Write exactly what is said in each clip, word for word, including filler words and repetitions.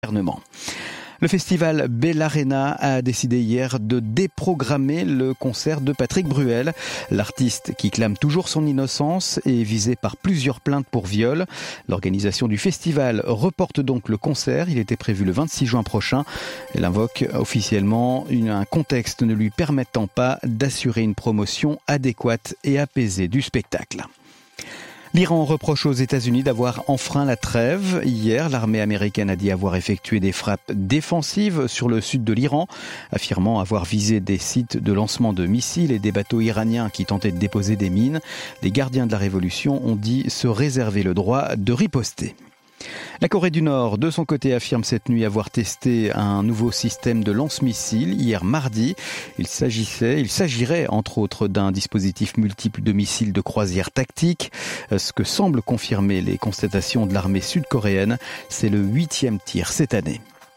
gouvernement. Le festival Bellarena a décidé hier de déprogrammer le concert de Patrick Bruel. L'artiste, qui clame toujours son innocence, est visé par plusieurs plaintes pour viol. L'organisation du festival reporte donc le concert. Il était prévu le vingt-six juin prochain. Elle invoque officiellement un contexte ne lui permettant pas d'assurer une promotion adéquate et apaisée du spectacle. L'Iran reproche aux États-Unis d'avoir enfreint la trêve. Hier, l'armée américaine a dit avoir effectué des frappes défensives sur le sud de l'Iran, affirmant avoir visé des sites de lancement de missiles et des bateaux iraniens qui tentaient de déposer des mines. Les gardiens de la révolution ont dit se réserver le droit de riposter. La Corée du Nord, de son côté, affirme cette nuit avoir testé un nouveau système de lance-missiles hier mardi. Il s'agissait, il s'agirait entre autres d'un dispositif multiple de missiles de croisière tactique. Ce que semblent confirmer les constatations de l'armée sud-coréenne, c'est le huitième tir cette année.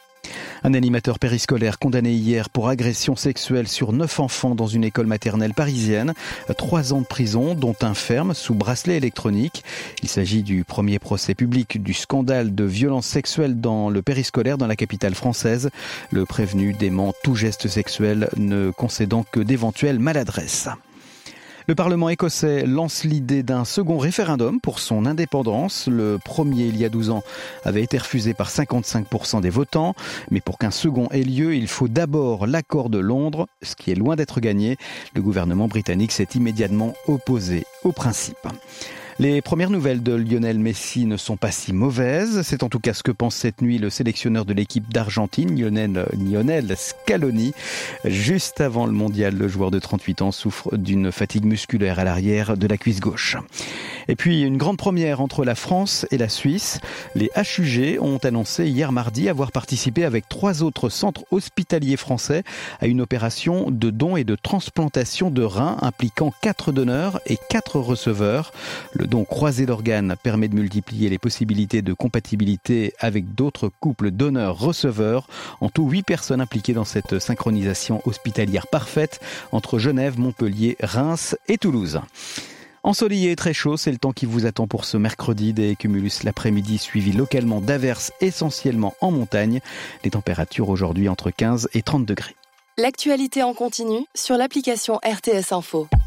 Un animateur périscolaire condamné hier pour agression sexuelle sur neuf enfants dans une école maternelle parisienne. Trois ans de prison, dont un ferme sous bracelet électronique. Il s'agit du premier procès public du scandale de violence sexuelle dans le périscolaire dans la capitale française. Le prévenu dément tout geste sexuel, ne concédant que d'éventuelles maladresses. Le Parlement écossais lance l'idée d'un second référendum pour son indépendance. Le premier, il y a douze ans, avait été refusé par cinquante-cinq pour cent des votants. Mais pour qu'un second ait lieu, il faut d'abord l'accord de Londres, ce qui est loin d'être gagné. Le gouvernement britannique s'est immédiatement opposé au principe. Les premières nouvelles de Lionel Messi ne sont pas si mauvaises. C'est en tout cas ce que pense cette nuit le sélectionneur de l'équipe d'Argentine, Lionel, Lionel Scaloni. Juste avant le mondial, le joueur de trente-huit ans souffre d'une fatigue musculaire à l'arrière de la cuisse gauche. Et puis une grande première entre la France et la Suisse. Les H U G ont annoncé hier mardi avoir participé avec trois autres centres hospitaliers français à une opération de don et de transplantation de reins impliquant quatre donneurs et quatre receveurs. Le don croisé d'organes permet de multiplier les possibilités de compatibilité avec d'autres couples donneurs-receveurs. En tout, huit personnes impliquées dans cette synchronisation hospitalière parfaite entre Genève, Montpellier, Reims et Toulouse. Ensoleillé et très chaud, c'est le temps qui vous attend pour ce mercredi. Des cumulus l'après-midi suivis localement d'averses essentiellement en montagne. Les températures aujourd'hui entre quinze et trente degrés. L'actualité en continu sur l'application R T S Info.